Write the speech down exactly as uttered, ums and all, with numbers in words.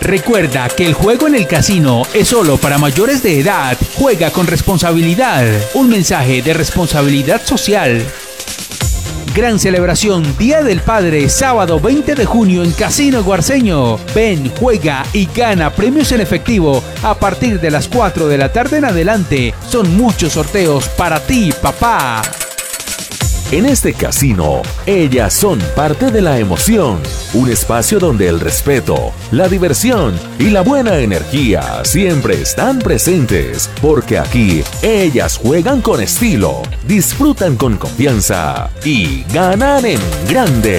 Recuerda que el juego en el casino es solo para mayores de edad. Juega con responsabilidad. Un mensaje de responsabilidad social. Gran celebración Día del Padre, sábado veinte de junio en Casino Guarceño. Ven, juega y gana premios en efectivo a partir de las cuatro de la tarde en adelante. Son muchos sorteos para ti, papá. En este casino, ellas son parte de la emoción, un espacio donde el respeto, la diversión y la buena energía siempre están presentes, porque aquí ellas juegan con estilo, disfrutan con confianza y ganan en grande.